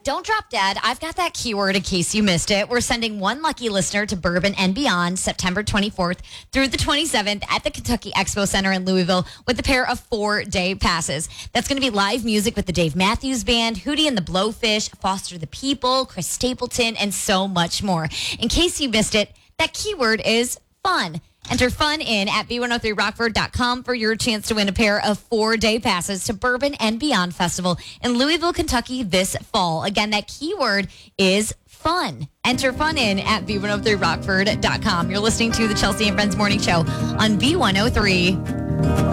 Don't drop dead. I've got that keyword in case you missed it. We're sending one lucky listener to Bourbon and Beyond September 24th through the 27th at the Kentucky Expo Center in Louisville with a pair of 4-day passes. That's going to be live music with the Dave Matthews Band, Hootie and the Blowfish, Foster the People, Chris Stapleton, and so much more. In case you missed it, that keyword is fun. Enter fun in at b103rockford.com for your chance to win a pair of 4-day passes to Bourbon and Beyond Festival in Louisville, Kentucky this fall. Again, that keyword is fun. Enter fun in at b103rockford.com. You're listening to the Chelsea and Friends Morning Show on B103.